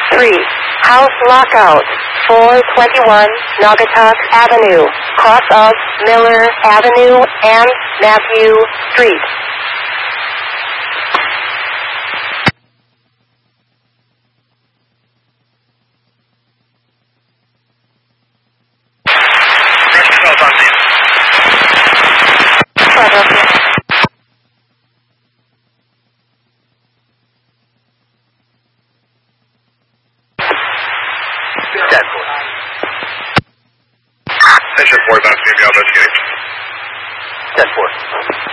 3. House lockout. 421 Naugatuck Avenue. Cross of Miller Avenue and Matthew Street. Station 4 is on CME, I'll investigate. 10-4.